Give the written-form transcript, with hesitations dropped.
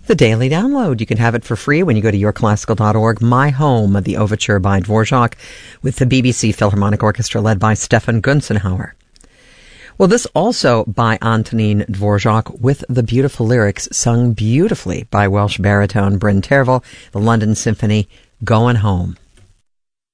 The Daily Download. You can have it for free when you go to yourclassical.org. My Home, the overture by Dvorak, with the BBC Philharmonic Orchestra led by Stefan Gunzenhauer. Well, this also by Antonin Dvorak with the beautiful lyrics sung beautifully by Welsh baritone Bryn Terfel, the London Symphony, Going Home.